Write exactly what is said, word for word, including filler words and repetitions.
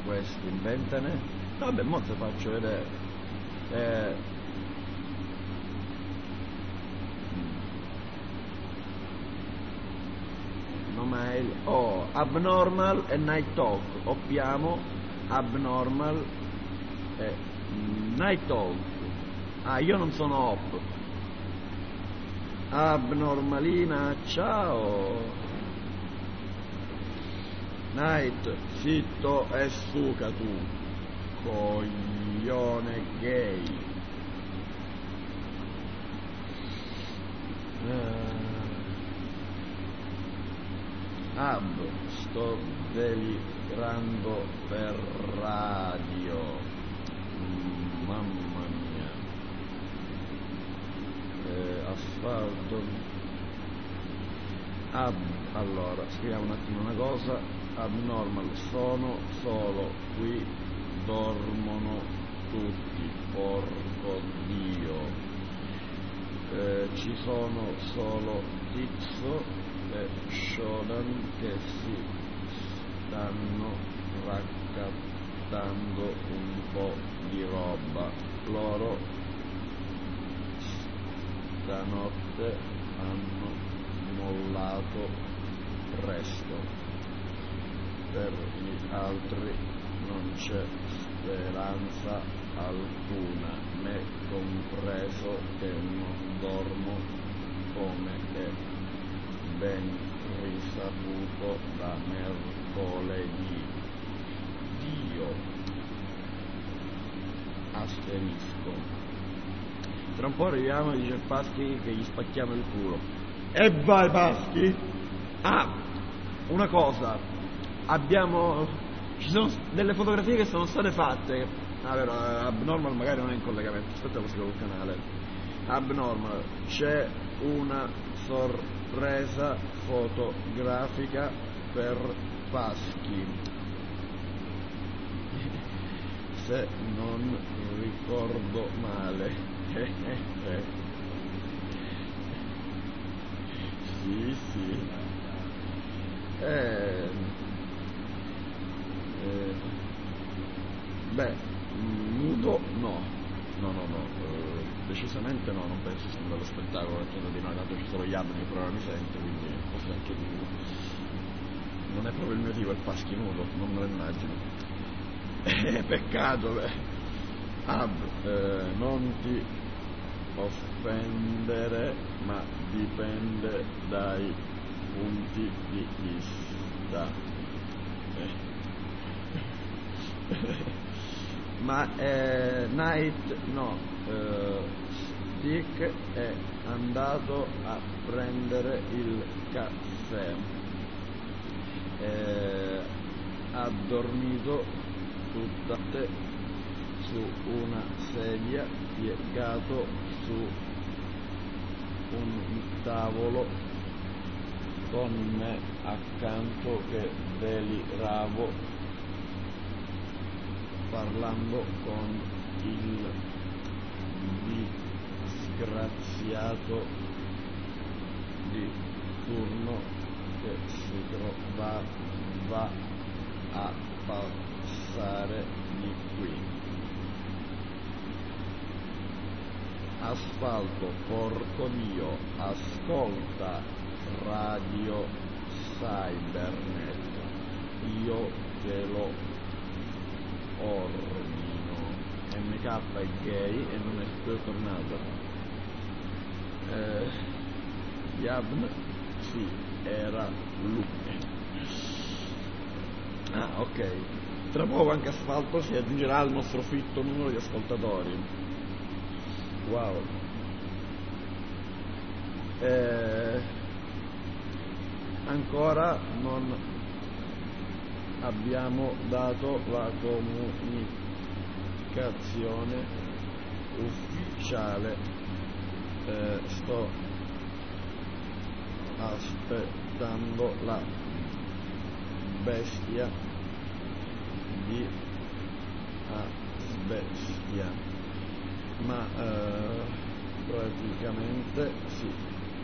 questi, inventane. Vabbè, mo te faccio vedere. Eh, no mail. Oh, abnormal e night talk. Oppiamo abnormal e night talk. Ah, io non sono op. Abnormalina, ciao. Night, zitto e suca tu, coglione gay. Uh, Ab, sto delirando per radio. Mm, mamma mia. Eh, asfalto. Ab, allora, scriviamo un attimo una cosa. Abnormal, sono solo qui, dormono tutti, porco Dio. Eh, ci sono solo Tizzo e Shodan che si stanno raccattando un po' di roba. Loro stanotte hanno mollato presto. Per gli altri non c'è speranza alcuna, me compreso che non dormo, come è ben risaputo da mercoledì. Dio, asterisco. Tra un po' arriviamo, dice Paschi, che gli spacchiamo il culo. E vai Paschi! Ah, una cosa. Abbiamo, ci sono delle fotografie che sono state fatte. Ah, vero, Abnormal magari non è in collegamento, aspetta che scrivo il canale. Abnormal, c'è una sorpresa fotografica per Paschi, se non ricordo male. Sì, sì. Eh, Eh, beh, nudo no, no, no, no, eh, decisamente no, non penso sia un bello spettacolo, perché di noi tanto ci sono gli abiti, però non mi sento, quindi forse anche di nudo. Non è proprio il mio tipo, il Paschi nudo, non me lo immagino. Eh, peccato, beh. Ab, eh, non ti offendere, ma dipende dai punti di vista. Eh. Ma eh, Night no, eh, Stick è andato a prendere il caffè, eh, ha dormito tutta te su una sedia, piegato su un tavolo con me accanto che deliravo parlando con il disgraziato di turno che si trovava a passare di qui. Asfalto, porco Dio, ascolta Radio Cybernet, io te lo ordino. M K è gay e non è più tornato. eh, Yabn, sì, era lui. Ah, ok, tra poco anche Asfalto si aggiungerà al nostro fitto numero di ascoltatori. Wow. eh, ancora non abbiamo dato la comunicazione ufficiale, eh, sto aspettando la bestia di Asbestia, ma eh, praticamente sì.